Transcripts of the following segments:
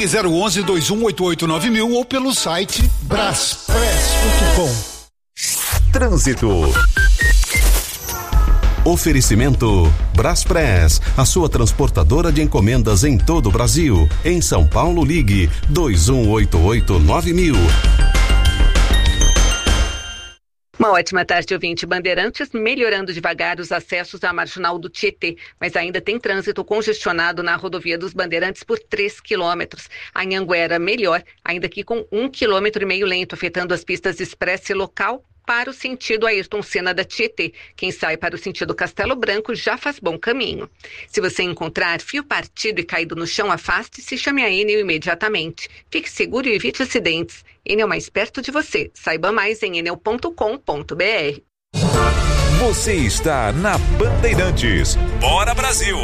Ligue 011-2188-9000 ou pelo site braspress.com. Trânsito. Oferecimento Braspress, a sua transportadora de encomendas em todo o Brasil. Em São Paulo, ligue 2188-9000. Uma ótima tarde, ouvinte. Bandeirantes melhorando devagar os acessos à marginal do Tietê, mas ainda tem trânsito congestionado na rodovia dos Bandeirantes por 3 quilômetros. A Anhanguera melhor, ainda que com 1,5 km lento, afetando as pistas express local para o sentido Ayrton Senna da Tietê. Quem sai para o sentido Castelo Branco já faz bom caminho. Se você encontrar fio partido e caído no chão, afaste-se e chame a Enel imediatamente. Fique seguro e evite acidentes. Enel mais perto de você. Saiba mais em enel.com.br. Você está na Bandeirantes. Bora Brasil!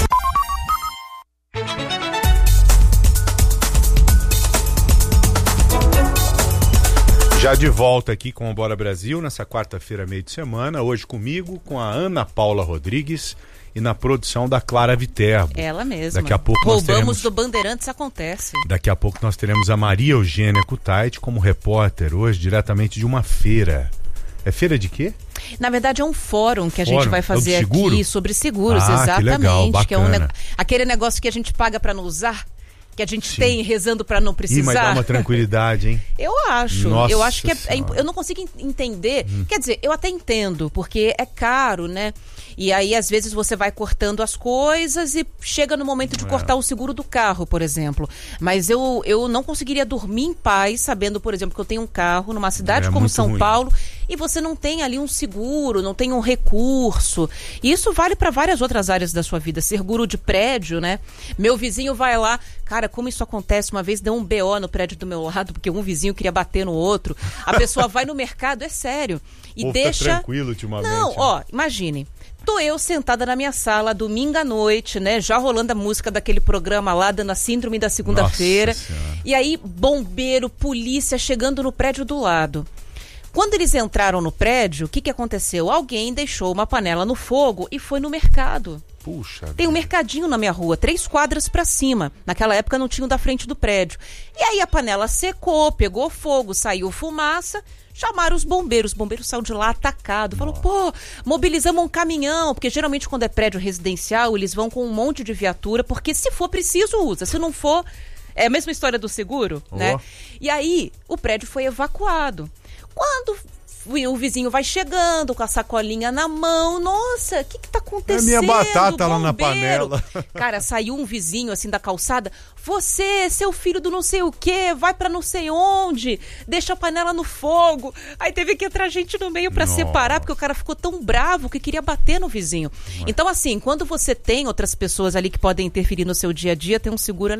Já de volta aqui com o Bora Brasil, nessa quarta-feira, meio de semana, hoje comigo, com a Ana Paula Rodrigues e na produção da Clara Viterbo. Ela mesma. Daqui a pouco Roubamos do Bandeirantes, acontece. Daqui a pouco nós teremos a Maria Eugênia Kutaiti como repórter, hoje diretamente de uma feira. É feira de quê? Na verdade é um fórum que a gente vai fazer aqui sobre seguros, exatamente. Que legal, que é aquele negócio que a gente paga para não usar. Que a gente tem rezando para não precisar. Mas dá uma tranquilidade, hein? Eu acho. Nossa, eu acho que eu não consigo entender. Quer dizer, eu até entendo, porque é caro, né? E aí, às vezes, você vai cortando as coisas e chega no momento de cortar o seguro do carro, por exemplo. Mas eu não conseguiria dormir em paz sabendo, por exemplo, que eu tenho um carro numa cidade como São Paulo e você não tem ali um seguro, não tem um recurso. E isso vale para várias outras áreas da sua vida. Seguro de prédio, né? Meu vizinho vai lá. Cara, como isso acontece? Uma vez deu um BO no prédio do meu lado, porque um vizinho queria bater no outro. A pessoa vai no mercado, é sério. E deixa... Tá tranquilo ultimamente. Não, ó, imagine. Tô eu sentada na minha sala, domingo à noite, né? Já rolando a música daquele programa lá, dando a síndrome da segunda-feira. E aí, bombeiro, polícia chegando no prédio do lado. Quando eles entraram no prédio, o que aconteceu? Alguém deixou uma panela no fogo e foi no mercado. Puxa. Tem um mercadinho na minha rua, 3 quadras pra cima. Naquela época não tinha o da frente do prédio. E aí a panela secou, pegou fogo, saiu fumaça. Chamaram os bombeiros saíram de lá atacado, falou, mobilizamos um caminhão, porque geralmente quando é prédio residencial, eles vão com um monte de viatura, porque se for preciso, usa, se não for, é a mesma história do seguro, né? E aí, o prédio foi evacuado. Quando o vizinho vai chegando com a sacolinha na mão, nossa, o que tá acontecendo? É minha batata lá na panela. Cara, saiu um vizinho assim da calçada, você, seu filho do não sei o quê, vai pra não sei onde, deixa a panela no fogo. Aí teve que entrar gente no meio pra separar, porque o cara ficou tão bravo que queria bater no vizinho. Então assim, quando você tem outras pessoas ali que podem interferir no seu dia a dia, tem um seguro